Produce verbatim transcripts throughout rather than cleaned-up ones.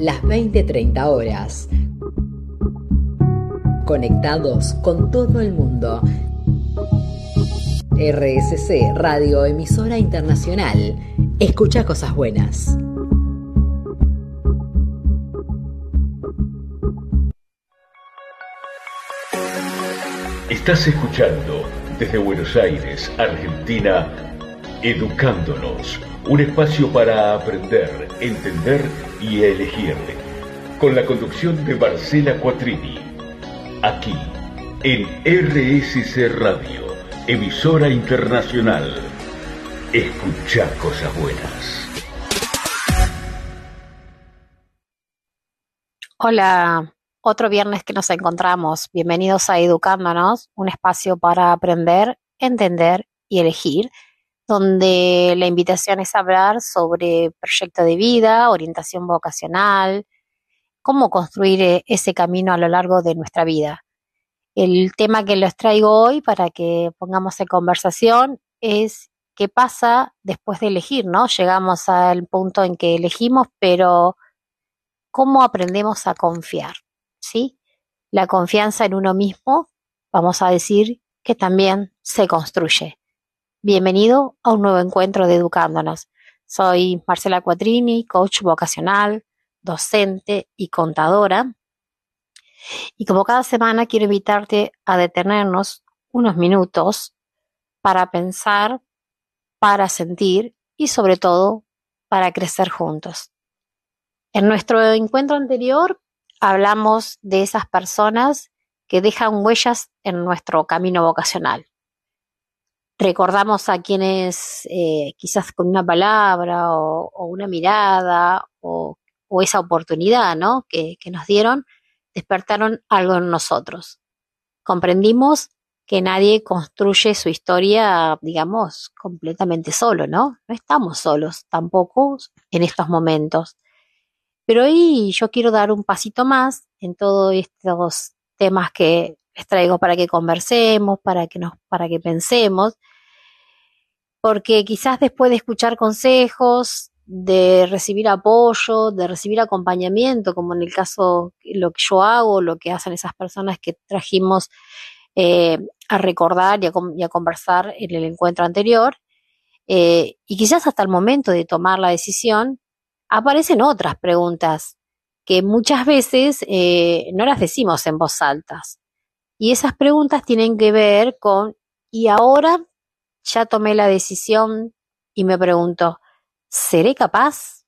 las veinte treinta horas. Conectados con todo el mundo. R S C Radio Emisora Internacional. Escucha cosas buenas. Estás escuchando desde Buenos Aires, Argentina, Educándonos, un espacio para aprender, entender y elegir, con la conducción de Marcela Quattrini, aquí en R S C Radio, Emisora Internacional. Escucha cosas buenas. Hola. Otro viernes que nos encontramos. Bienvenidos a Educándonos, un espacio para aprender, entender y elegir, donde la invitación es hablar sobre proyecto de vida, orientación vocacional, cómo construir ese camino a lo largo de nuestra vida. El tema que les traigo hoy para que pongamos en conversación es qué pasa después de elegir, ¿no? Llegamos al punto en que elegimos, pero ¿cómo aprendemos a confiar? ¿Sí? La confianza en uno mismo, vamos a decir, que también se construye. Bienvenido a un nuevo encuentro de Educándonos. Soy Marcela Quattrini, coach vocacional, docente y contadora. Y como cada semana quiero invitarte a detenernos unos minutos para pensar, para sentir y sobre todo para crecer juntos. En nuestro encuentro anterior hablamos de esas personas que dejan huellas en nuestro camino vocacional. Recordamos a quienes eh, quizás con una palabra o, o una mirada o, o esa oportunidad, ¿no? que, que nos dieron, despertaron algo en nosotros. Comprendimos que nadie construye su historia, digamos, completamente solo, ¿no? No estamos solos tampoco en estos momentos. Pero hoy yo quiero dar un pasito más en todos estos temas que les traigo para que conversemos, para que nos, para que pensemos, porque quizás después de escuchar consejos, de recibir apoyo, de recibir acompañamiento, como en el caso lo que yo hago, lo que hacen esas personas que trajimos eh, a recordar y a, y a conversar en el encuentro anterior, eh, y quizás hasta el momento de tomar la decisión, aparecen otras preguntas que muchas veces eh, no las decimos en voz alta. Y esas preguntas tienen que ver con, ¿y ahora ya tomé la decisión y me pregunto, ¿seré capaz?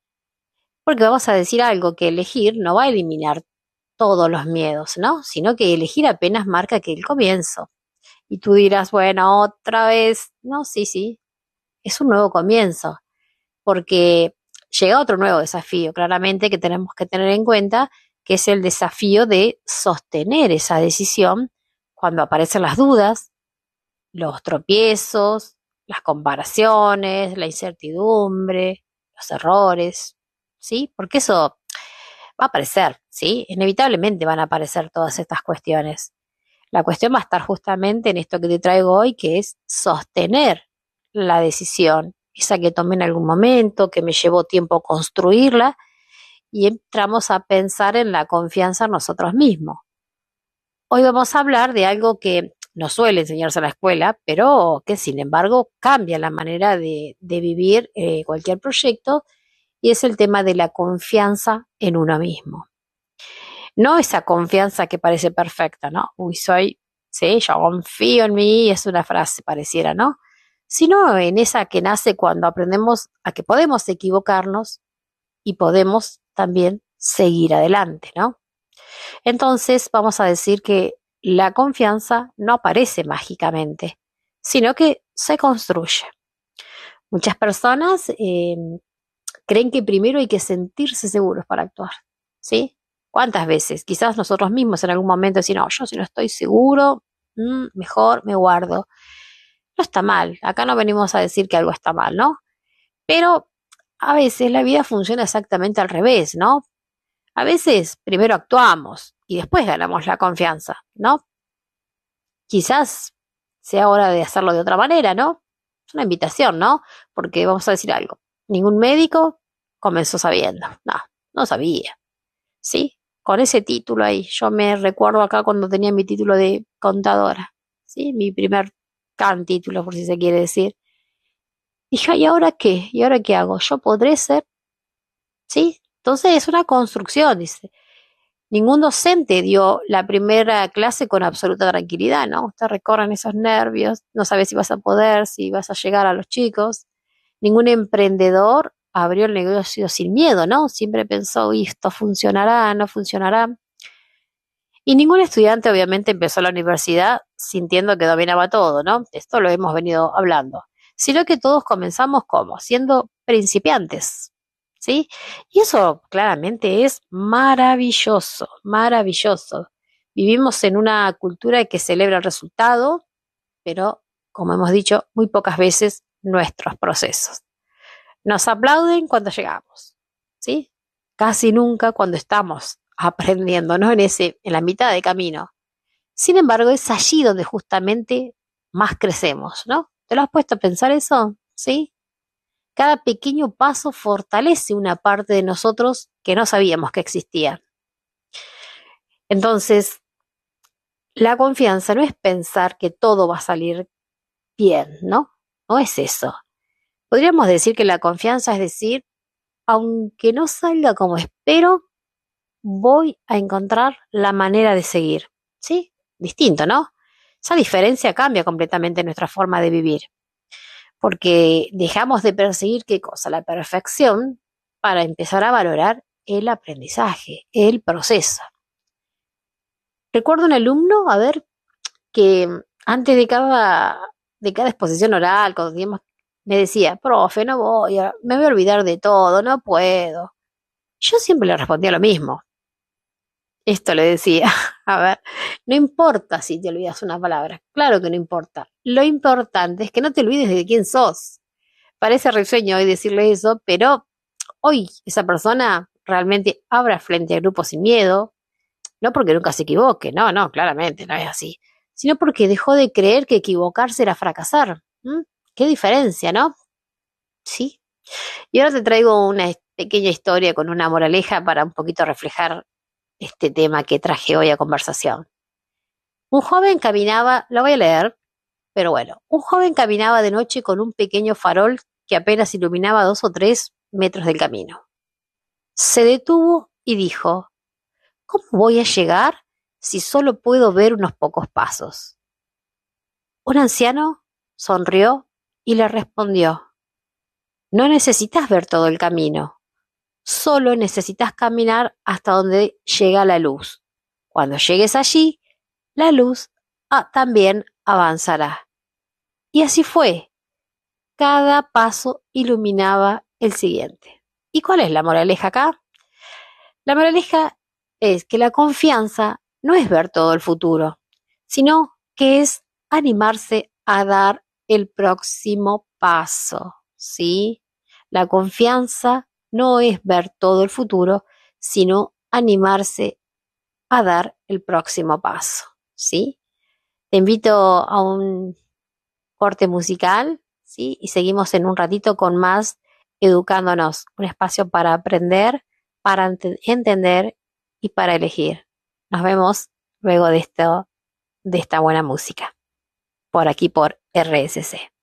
Porque vamos a decir algo, que elegir no va a eliminar todos los miedos, ¿no? Sino que elegir apenas marca que el comienzo. Y tú dirás, bueno, otra vez, no, sí, sí, es un nuevo comienzo, porque llega otro nuevo desafío, claramente, que tenemos que tener en cuenta, que es el desafío de sostener esa decisión cuando aparecen las dudas, los tropiezos, las comparaciones, la incertidumbre, los errores, ¿sí? Porque eso va a aparecer, ¿sí? Inevitablemente van a aparecer todas estas cuestiones. La cuestión va a estar justamente en esto que te traigo hoy, que es sostener la decisión, esa que tomé en algún momento, que me llevó tiempo construirla, y entramos a pensar en la confianza en nosotros mismos. Hoy vamos a hablar de algo que no suele enseñarse en la escuela, pero que sin embargo cambia la manera de, de vivir eh, cualquier proyecto, y es el tema de la confianza en uno mismo. No esa confianza que parece perfecta, ¿no? Uy, soy, sí, yo confío en mí, es una frase pareciera, ¿no? Sino en esa que nace cuando aprendemos a que podemos equivocarnos y podemos también seguir adelante, ¿no? Entonces vamos a decir que la confianza no aparece mágicamente, sino que se construye. Muchas personas eh, creen que primero hay que sentirse seguros para actuar, ¿sí? ¿Cuántas veces? Quizás nosotros mismos en algún momento decimos, no, yo si no estoy seguro, mmm, mejor me guardo. No está mal, acá no venimos a decir que algo está mal, ¿no? Pero a veces la vida funciona exactamente al revés, ¿no? A veces primero actuamos y después ganamos la confianza, ¿no? Quizás sea hora de hacerlo de otra manera, ¿no? Es una invitación, ¿no? Porque vamos a decir algo, ningún médico comenzó sabiendo, no, no sabía, ¿sí? Con ese título ahí, yo me recuerdo acá cuando tenía mi título de contadora, ¿sí? Mi primer can título, por si se quiere decir. Dije, ¿y ahora qué? ¿Y ahora qué hago? ¿Yo podré ser? ¿Sí? Entonces es una construcción, dice. Ningún docente dio la primera clase con absoluta tranquilidad, ¿no? Te recorren esos nervios, no sabes si vas a poder, si vas a llegar a los chicos. Ningún emprendedor abrió el negocio sin miedo, ¿no? Siempre pensó, "Uy, esto funcionará, no funcionará". Y ningún estudiante obviamente empezó la universidad sintiendo que dominaba todo, ¿no? Esto lo hemos venido hablando. Sino que todos comenzamos como, siendo principiantes, ¿sí? Y eso claramente es maravilloso, maravilloso. Vivimos en una cultura que celebra el resultado, pero, como hemos dicho, muy pocas veces nuestros procesos. Nos aplauden cuando llegamos, ¿sí? Casi nunca cuando estamos aprendiendo, ¿no? En ese, en la mitad de camino. Sin embargo, es allí donde justamente más crecemos, ¿no? ¿Te lo has puesto a pensar eso? ¿Sí? Cada pequeño paso fortalece una parte de nosotros que no sabíamos que existía. Entonces, la confianza no es pensar que todo va a salir bien, ¿no? No es eso. Podríamos decir que la confianza es decir, aunque no salga como espero, voy a encontrar la manera de seguir. ¿Sí? Distinto, ¿no? Esa diferencia cambia completamente nuestra forma de vivir, porque dejamos de perseguir qué cosa, la perfección, para empezar a valorar el aprendizaje, el proceso. Recuerdo un alumno, a ver, que antes de cada, de cada exposición oral, cuando teníamos, me decía, profe, no voy, a, me voy a olvidar de todo, no puedo. Yo siempre le respondía lo mismo. Esto le decía, a ver, no importa si te olvidas una palabra, claro que no importa. Lo importante es que no te olvides de quién sos. Parece risueño hoy decirle eso, pero hoy esa persona realmente habla frente a grupos sin miedo, no porque nunca se equivoque, no, no, claramente no es así, sino porque dejó de creer que equivocarse era fracasar. ¿Mm? Qué diferencia, ¿no? Sí. Y ahora te traigo una pequeña historia con una moraleja para un poquito reflejar este tema que traje hoy a conversación. Un joven caminaba, lo voy a leer, pero bueno, un joven caminaba de noche con un pequeño farol que apenas iluminaba dos o tres metros del camino. Se detuvo y dijo, ¿cómo voy a llegar si solo puedo ver unos pocos pasos? Un anciano sonrió y le respondió, no necesitas ver todo el camino, solo necesitas caminar hasta donde llega la luz. Cuando llegues allí, la luz ah, también avanzará. Y así fue. Cada paso iluminaba el siguiente. ¿Y cuál es la moraleja acá? La moraleja es que la confianza no es ver todo el futuro, sino que es animarse a dar el próximo paso, ¿sí? La confianza no es ver todo el futuro, sino animarse a dar el próximo paso, ¿sí? Te invito a un corte musical, ¿sí? Y seguimos en un ratito con más Educándonos, un espacio para aprender, para ent- entender y para elegir. Nos vemos luego de esto, de esta buena música, por aquí por R S C.